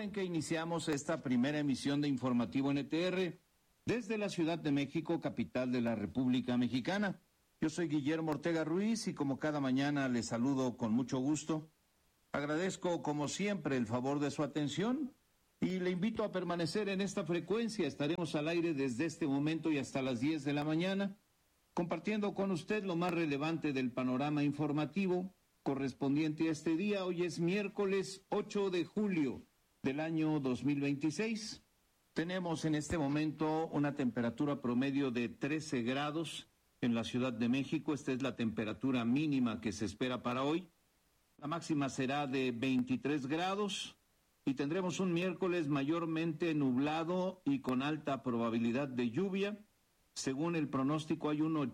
hora en que iniciamos esta primera emisión de Informativo NTR desde la Ciudad de México, capital de la República Mexicana. Yo soy Guillermo Ortega Ruiz y como cada mañana les saludo con mucho gusto. Agradezco como siempre el favor de su atención y le invito a permanecer en esta frecuencia. Estaremos al aire desde este momento y hasta las 10 de la mañana, compartiendo con usted lo más relevante del panorama informativo correspondiente a este día. Hoy es miércoles 8 de julio del año 2026. Tenemos en este momento una temperatura promedio de 13 grados en la Ciudad de México. Esta es la temperatura mínima que se espera para hoy. La máxima será de 23 grados y tendremos un miércoles mayormente nublado y con alta probabilidad de lluvia. Según el pronóstico, hay un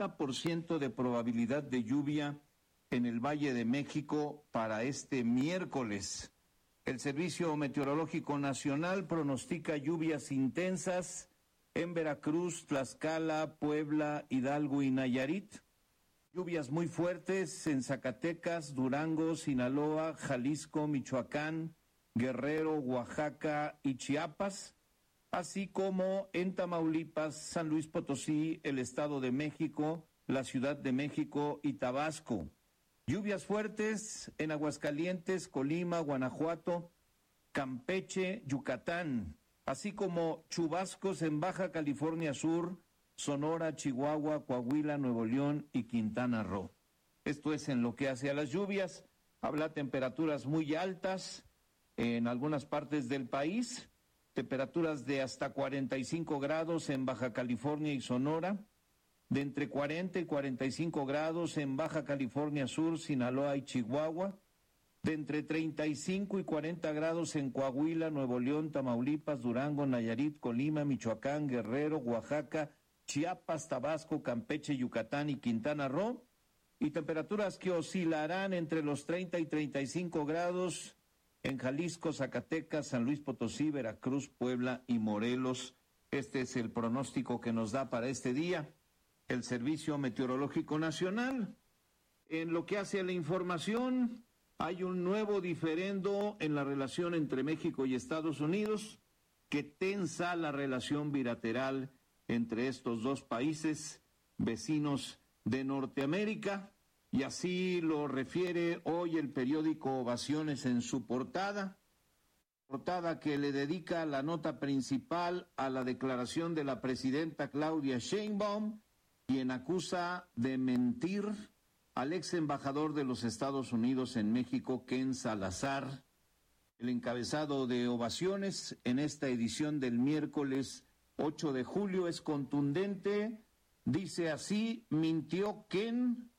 80% de probabilidad de lluvia en el Valle de México para este miércoles. El Servicio Meteorológico Nacional pronostica lluvias intensas en Veracruz, Tlaxcala, Puebla, Hidalgo y Nayarit. Lluvias muy fuertes en Zacatecas, Durango, Sinaloa, Jalisco, Michoacán, Guerrero, Oaxaca y Chiapas, así como en Tamaulipas, San Luis Potosí, el Estado de México, la Ciudad de México y Tabasco. Lluvias fuertes en Aguascalientes, Colima, Guanajuato, Campeche, Yucatán, así como chubascos en Baja California Sur, Sonora, Chihuahua, Coahuila, Nuevo León y Quintana Roo. Esto es en lo que hace a las lluvias. Habrá temperaturas muy altas en algunas partes del país, temperaturas de hasta 45 grados en Baja California y Sonora, de entre 40 y 45 grados en Baja California Sur, Sinaloa y Chihuahua, de entre 35 y 40 grados en Coahuila, Nuevo León, Tamaulipas, Durango, Nayarit, Colima, Michoacán, Guerrero, Oaxaca, Chiapas, Tabasco, Campeche, Yucatán y Quintana Roo, y temperaturas que oscilarán entre los 30 y 35 grados en Jalisco, Zacatecas, San Luis Potosí, Veracruz, Puebla y Morelos. Este es el pronóstico que nos da para este día el Servicio Meteorológico Nacional. En lo que hace a la información, hay un nuevo diferendo en la relación entre México y Estados Unidos que tensa la relación bilateral entre estos dos países vecinos de Norteamérica, y así lo refiere hoy el periódico Ovaciones en su portada que le dedica la nota principal a la declaración de la presidenta Claudia Sheinbaum, quien acusa de mentir al ex embajador de los Estados Unidos en México, Ken Salazar. El encabezado de Ovaciones en esta edición del miércoles 8 de julio es contundente. Dice así: mintió Ken,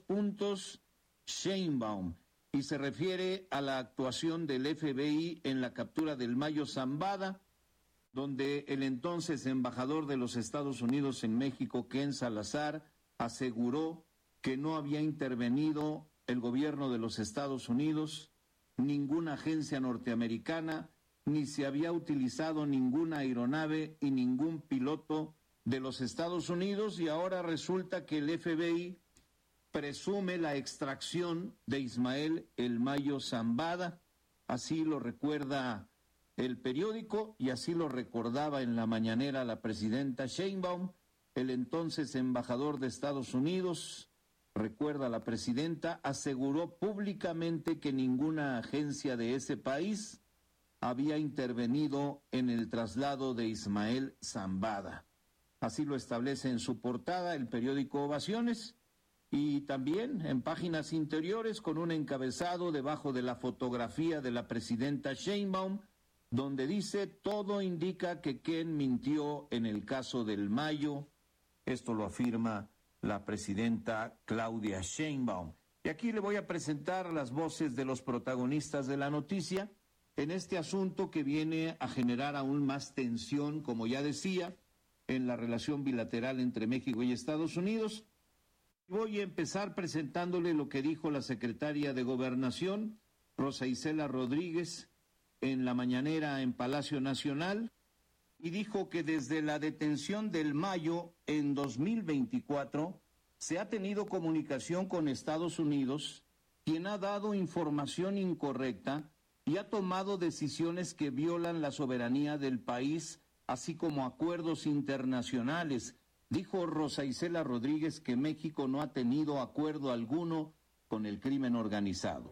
Sheinbaum, y se refiere a la actuación del FBI en la captura del Mayo Zambada, donde el entonces embajador de los Estados Unidos en México, Ken Salazar, aseguró que no había intervenido el gobierno de los Estados Unidos, ninguna agencia norteamericana, ni se había utilizado ninguna aeronave y ningún piloto de los Estados Unidos, y ahora resulta que el FBI presume la extracción de Ismael El Mayo Zambada. Así lo recuerda el periódico y así lo recordaba en la mañanera la presidenta Sheinbaum. El entonces embajador de Estados Unidos, recuerda la presidenta, aseguró públicamente que ninguna agencia de ese país había intervenido en el traslado de Ismael Zambada. Así lo establece en su portada el periódico Ovaciones, y también en páginas interiores con un encabezado debajo de la fotografía de la presidenta Sheinbaum, donde dice: todo indica que Ken mintió en el caso del Mayo. Esto lo afirma la presidenta Claudia Sheinbaum. Y aquí le voy a presentar las voces de los protagonistas de la noticia en este asunto que viene a generar aún más tensión, como ya decía, en la relación bilateral entre México y Estados Unidos. Voy a empezar presentándole lo que dijo la secretaria de Gobernación, Rosa Isela Rodríguez, en la mañanera en Palacio Nacional, y dijo que desde la detención del Mayo en 2024 se ha tenido comunicación con Estados Unidos, quien ha dado información incorrecta y ha tomado decisiones que violan la soberanía del país, así como acuerdos internacionales. Dijo Rosa Isela Rodríguez que México no ha tenido acuerdo alguno con el crimen organizado.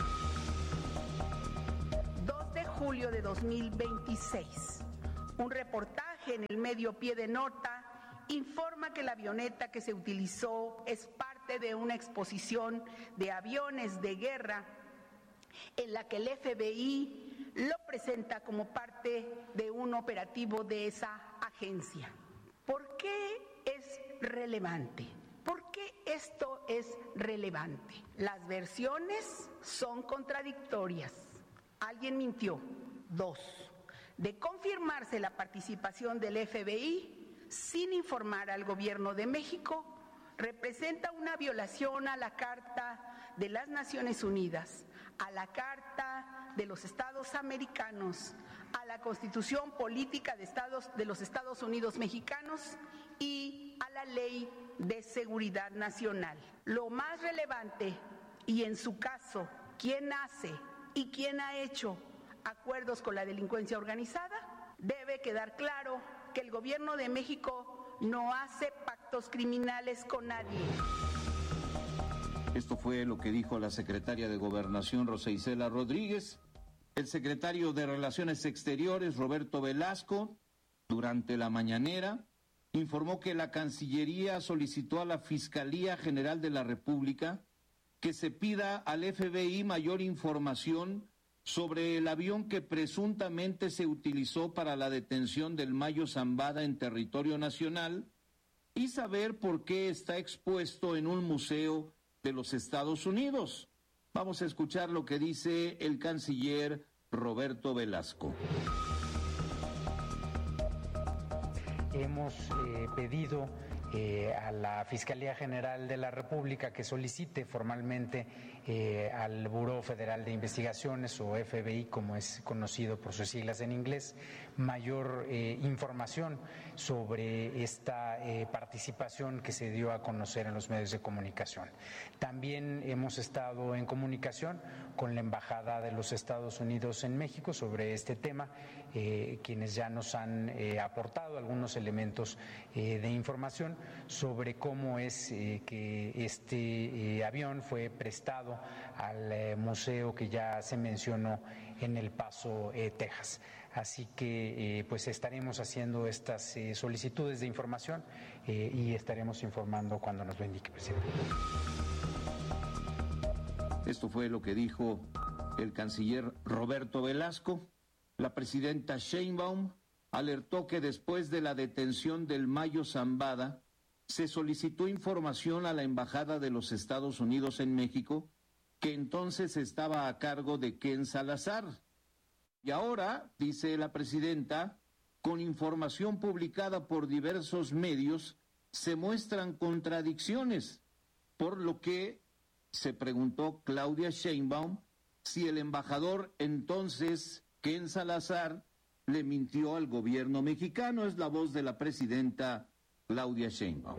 2 de julio de 2026. Un reportaje en el medio Pie de Nota informa que la avioneta que se utilizó es parte de una exposición de aviones de guerra en la que el FBI lo presenta como parte de un operativo de esa agencia. ¿Por qué es relevante? ¿Por qué esto es relevante? Las versiones son contradictorias. Alguien mintió. 2. De confirmarse la participación del FBI sin informar al gobierno de México, representa una violación a la Carta de las Naciones Unidas, a la Carta de los Estados Americanos, a la Constitución Política de los Estados Unidos Mexicanos y a la Ley de Seguridad Nacional. Lo más relevante, y en su caso, ¿quién hace y quién ha hecho acuerdos con la delincuencia organizada? Debe quedar claro que el gobierno de México no hace pactos criminales con nadie. Esto fue lo que dijo la secretaria de Gobernación, Rosa Isela Rodríguez. El secretario de Relaciones Exteriores, Roberto Velasco, durante la mañanera, informó que la Cancillería solicitó a la Fiscalía General de la República que se pida al FBI mayor información sobre el avión que presuntamente se utilizó para la detención del Mayo Zambada en territorio nacional y saber por qué está expuesto en un museo de los Estados Unidos. Vamos a escuchar lo que dice el canciller Roberto Velasco. Hemos pedido a la Fiscalía General de la República que solicite formalmente al Buró Federal de Investigaciones, o FBI como es conocido por sus siglas en inglés, mayor información sobre esta participación que se dio a conocer en los medios de comunicación. También hemos estado en comunicación con la Embajada de los Estados Unidos en México sobre este tema, quienes ya nos han aportado algunos elementos de información sobre cómo es que este avión fue prestado al museo que ya se mencionó en El Paso, Texas. Así que pues estaremos haciendo estas solicitudes de información y estaremos informando cuando nos lo indique el presidente. Esto fue lo que dijo el canciller Roberto Velasco. La presidenta Sheinbaum alertó que después de la detención del Mayo Zambada se solicitó información a la Embajada de los Estados Unidos en México, que entonces estaba a cargo de Ken Salazar. Y ahora, dice la presidenta, con información publicada por diversos medios, se muestran contradicciones, por lo que se preguntó Claudia Sheinbaum si el embajador entonces, Ken Salazar, le mintió al gobierno mexicano. Es la voz de la presidenta Claudia Sheinbaum.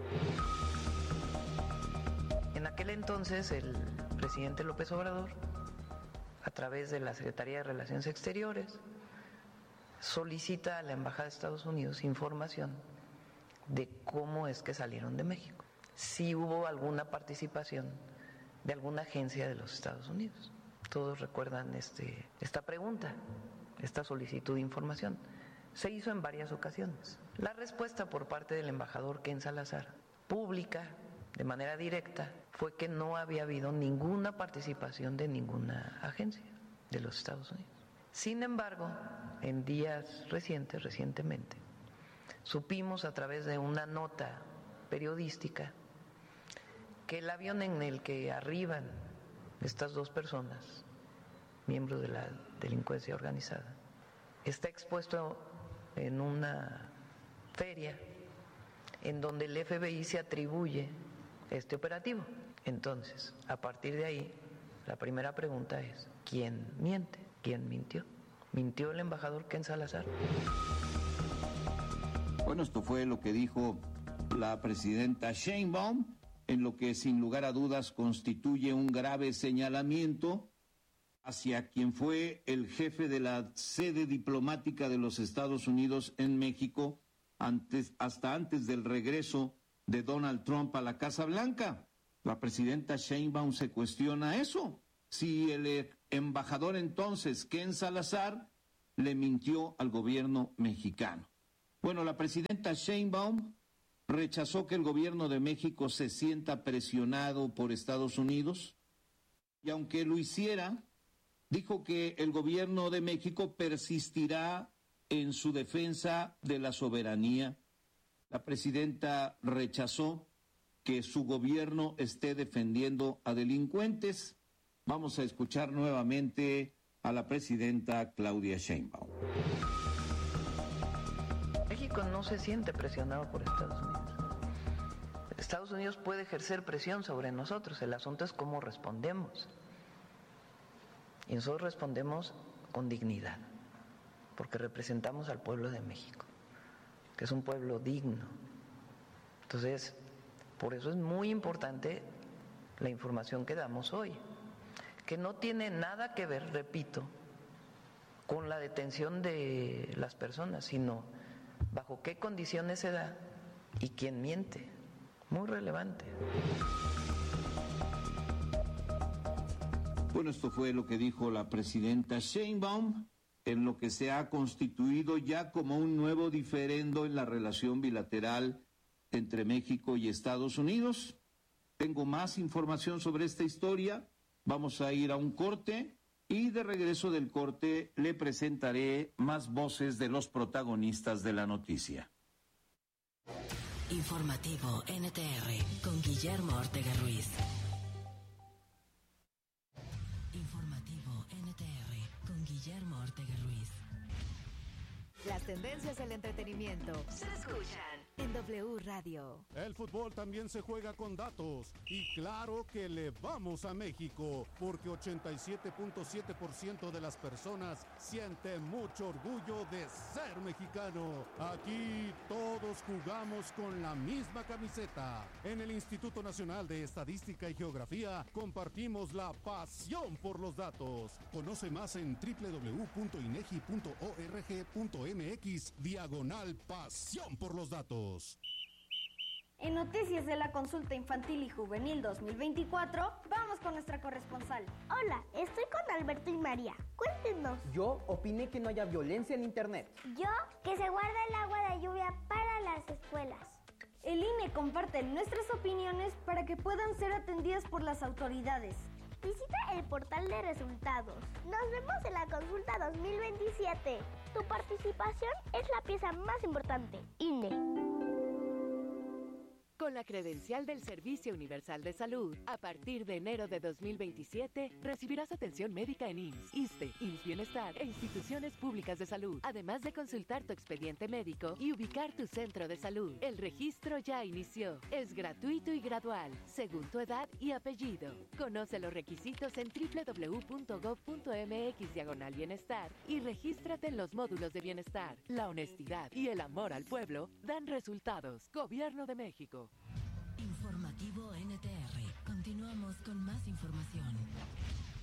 En aquel entonces el presidente López Obrador, a través de la Secretaría de Relaciones Exteriores, solicita a la Embajada de Estados Unidos información de cómo es que salieron de México, si hubo alguna participación de alguna agencia de los Estados Unidos. Todos recuerdan esta pregunta, esta solicitud de información. Se hizo en varias ocasiones. La respuesta por parte del embajador Ken Salazar, pública, de manera directa, fue que no había habido ninguna participación de ninguna agencia de los Estados Unidos. Sin embargo, en días recientemente, supimos a través de una nota periodística que el avión en el que arriban estas dos personas, miembros de la delincuencia organizada, está expuesto en una feria en donde el FBI se atribuye este operativo. Entonces, a partir de ahí, la primera pregunta es, ¿quién miente? ¿Quién mintió? ¿Mintió el embajador Ken Salazar? Bueno, esto fue lo que dijo la presidenta Sheinbaum, en lo que sin lugar a dudas constituye un grave señalamiento hacia quien fue el jefe de la sede diplomática de los Estados Unidos en México hasta antes del regreso de Donald Trump a la Casa Blanca. La presidenta Sheinbaum se cuestiona eso, si el embajador entonces, Ken Salazar, le mintió al gobierno mexicano. Bueno, la presidenta Sheinbaum rechazó que el gobierno de México se sienta presionado por Estados Unidos, y aunque lo hiciera, dijo que el gobierno de México persistirá en su defensa de la soberanía. La presidenta rechazó que su gobierno esté defendiendo a delincuentes. Vamos a escuchar nuevamente a la presidenta Claudia Sheinbaum. México no se siente presionado por Estados Unidos. Estados Unidos puede ejercer presión sobre nosotros, el asunto es cómo respondemos. Y nosotros respondemos con dignidad, porque representamos al pueblo de México, que es un pueblo digno. Entonces, por eso es muy importante la información que damos hoy, que no tiene nada que ver, repito, con la detención de las personas, sino bajo qué condiciones se da y quién miente. Muy relevante. Bueno, esto fue lo que dijo la presidenta Sheinbaum en lo que se ha constituido ya como un nuevo diferendo en la relación bilateral entre México y Estados Unidos. Tengo más información sobre esta historia. Vamos a ir a un corte y de regreso del corte le presentaré más voces de los protagonistas de la noticia. Informativo NTR con Guillermo Ortega Ruiz. Informativo NTR con Guillermo Ortega Ruiz. Las tendencias del entretenimiento Se escuchan en W Radio. El fútbol también se juega con datos y claro que le vamos a México porque 87.7% de las personas siente mucho orgullo de ser mexicano. Aquí todos jugamos con la misma camiseta. En el Instituto Nacional de Estadística y Geografía compartimos la pasión por los datos. Conoce más en www.inegi.org.mx/pasión por los datos. En noticias de la consulta infantil y juvenil 2024, vamos con nuestra corresponsal. Hola, estoy con Alberto y María. Cuéntenos. Yo opiné que no haya violencia en internet. Yo, que se guarda el agua de lluvia para las escuelas. El INE comparte nuestras opiniones para que puedan ser atendidas por las autoridades. Visita el portal de resultados. Nos vemos en la consulta 2027. Tu participación es la pieza más importante. INE. Con la credencial del Servicio Universal de Salud, a partir de enero de 2027, recibirás atención médica en IMSS, ISSSTE, IMSS Bienestar e instituciones públicas de salud, además de consultar tu expediente médico y ubicar tu centro de salud. El registro ya inició. Es gratuito y gradual, según tu edad y apellido. Conoce los requisitos en www.gov.mx/bienestar y regístrate en los módulos de bienestar. La honestidad y el amor al pueblo dan resultados. Gobierno de México. Informativo NTR. Continuamos con más información.